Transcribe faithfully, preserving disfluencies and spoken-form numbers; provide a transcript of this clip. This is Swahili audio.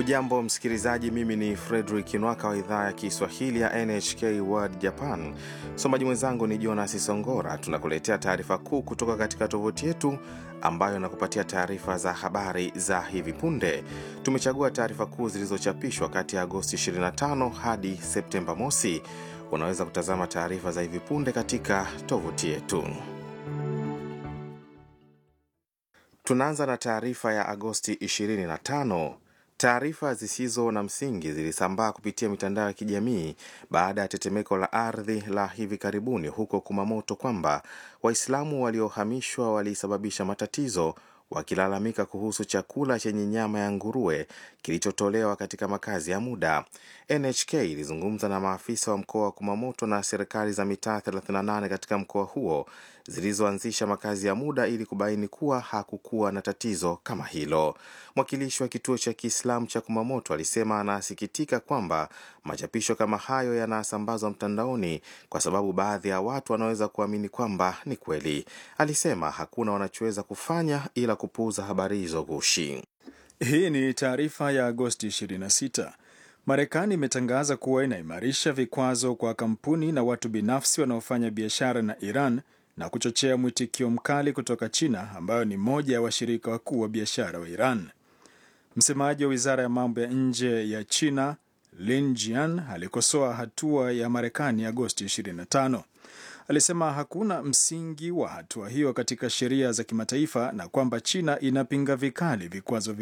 Hujambo msikilizaji, mimi ni Frederick Inwaka wa idhaa ya Kiswahili ya N H K World Japan. Msomaji mwenzangu ni Jonas Songora. Tunakuletea taarifa kuu kutoka katika tovuti yetu ambayo inakupatia taarifa za habari za hivi punde. Tumechagua taarifa kuu zilizochapishwa kati ya Agosti ishirini na tano hadi Septemba mosi. Unaweza kutazama taarifa za hivi punde katika tovuti yetu. Tunaanza na taarifa ya Agosti ishirini na tano. Taarifa zisizo na msingi zilisambaa kupitia mitandao ya kijamii baada ya tetemeko la ardhi la hivi karibuni huko Kumamoto kwamba Waislamu waliohamishwa walisababisha matatizo, wakilalamika kuhusu chakula chenye nyama ya nguruwe kilichotolewa katika makazi ya muda. N H K ilizungumza na maafisa wa mkoa wa Kumamoto na serikali za mitaa thelathini na nane katika mkoa huo zilizoanzisha makazi ya muda ili kubaini kuwa hakukuwa na tatizo kama hilo. Mwakilishi wa kituo cha Kiislamu cha Kumamoto alisema anasikitika kwamba machapisho kama hayo yanasambazwa mtandaoni kwa sababu baadhi ya watu wanaweza kuamini kwamba ni kweli. Alisema hakuna wanachoweza kufanya ila kupuuza habari hizo ghushi. Hii ni taarifa ya Agosti ishirini na sita. Marekani imetangaza kuwa inaimarisha vikwazo kwa kampuni na watu binafsi wanaofanya biashara na Iran na kuchochea mwitikio mkali kutoka China ambayo ni moja ya washirika wakuu wa biashara wa Iran. Msemaji wa Wizara ya Mambo ya Nje ya China, Lin Jian, alikosoa hatua ya Marekani Agosti ishirini na tano. Alisema hakuna msingi wa hatua hiyo katika sheria za kimataifa na kwamba China inapinga vikali vikwazo